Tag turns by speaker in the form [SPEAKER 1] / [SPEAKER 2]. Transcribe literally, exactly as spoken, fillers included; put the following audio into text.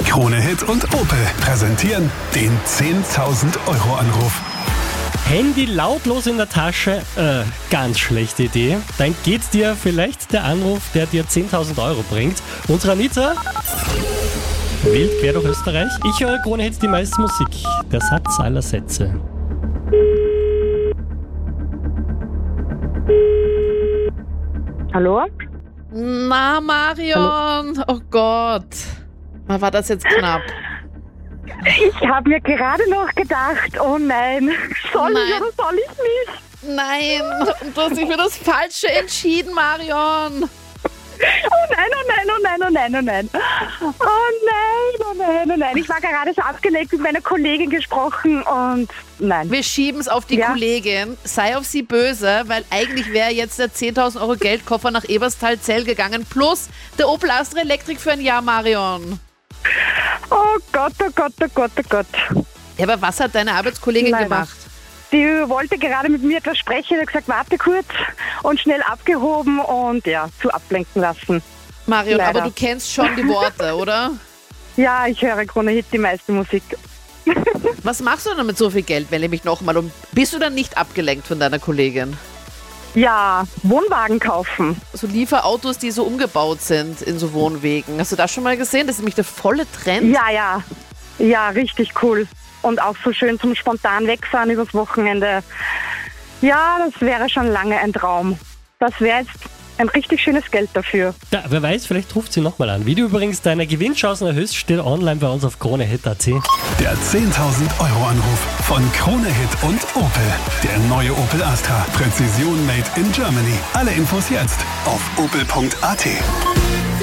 [SPEAKER 1] Krone Hit und Opel präsentieren den zehntausend Euro Anruf.
[SPEAKER 2] Handy lautlos in der Tasche, äh, ganz schlechte Idee. Dann geht dir vielleicht der Anruf, der dir zehntausend Euro bringt. Unsere Anita wählt quer durch Österreich. Ich höre Krone Hit, die meiste Musik. Der Satz aller Sätze.
[SPEAKER 3] Hallo?
[SPEAKER 4] Na, Marion, Hallo. Oh Gott. War das jetzt knapp?
[SPEAKER 3] Ich habe mir gerade noch gedacht, oh nein, soll
[SPEAKER 4] nein.
[SPEAKER 3] ich oder soll ich nicht?
[SPEAKER 4] Nein, du hast dich für das Falsche entschieden, Marion.
[SPEAKER 3] Oh nein, oh nein, oh nein, oh nein, oh nein. Oh nein, oh nein, oh nein. Ich war gerade so abgelenkt, mit meiner Kollegin gesprochen und nein.
[SPEAKER 4] Wir schieben es auf die
[SPEAKER 3] ja.
[SPEAKER 4] Kollegin. Sei auf sie böse, weil eigentlich wäre jetzt der zehntausend Euro Geldkoffer nach Eberstal-Zell gegangen. Plus der Opel Astra Elektrik für ein Jahr, Marion.
[SPEAKER 3] Oh Gott, oh Gott, oh Gott, oh Gott.
[SPEAKER 4] Ja, aber was hat deine Arbeitskollegin
[SPEAKER 3] Leider.
[SPEAKER 4] gemacht?
[SPEAKER 3] Die wollte gerade mit mir etwas sprechen, hat gesagt, warte kurz und schnell abgehoben und ja, zu ablenken lassen.
[SPEAKER 4] Marion,
[SPEAKER 3] Leider.
[SPEAKER 4] aber du kennst schon die Worte, oder?
[SPEAKER 3] Ja, ich höre Krone Hit, die meiste Musik.
[SPEAKER 4] Was machst du denn mit so viel Geld, wenn ich mich nochmal um? Bist du dann nicht abgelenkt von deiner Kollegin?
[SPEAKER 3] Ja, Wohnwagen kaufen.
[SPEAKER 4] So Lieferautos, die so umgebaut sind in so Wohnwegen. Hast du das schon mal gesehen? Das ist nämlich der volle Trend.
[SPEAKER 3] Ja, ja. Ja, richtig cool. Und auch so schön zum spontan wegfahren übers Wochenende. Ja, das wäre schon lange ein Traum. Das wäre jetzt ein richtig schönes Geld dafür.
[SPEAKER 2] Ja, wer weiß, vielleicht ruft sie nochmal an. Wie du übrigens deine Gewinnchancen erhöhst, steht online bei uns auf kronehit punkt at.
[SPEAKER 1] Der zehntausend Euro Anruf von Krone Hit und Opel. Der neue Opel Astra. Präzision made in Germany. Alle Infos jetzt auf opel punkt at.